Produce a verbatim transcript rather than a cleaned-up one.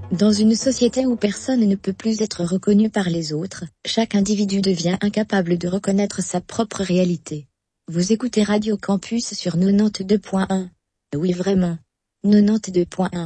Dans une société où personne ne peut plus être reconnu par les autres, chaque individu devient incapable de reconnaître sa propre réalité. Vous écoutez Radio Campus sur quatre-vingt-deux point un. Oui vraiment. quatre-vingt-deux point un.